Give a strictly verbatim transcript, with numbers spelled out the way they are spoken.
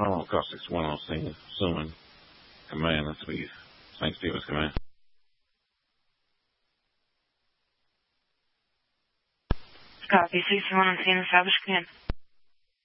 Oh, call six one on scene, assuming command, that's what you, Saint Stephen's command. Copy, six one on scene, establish command.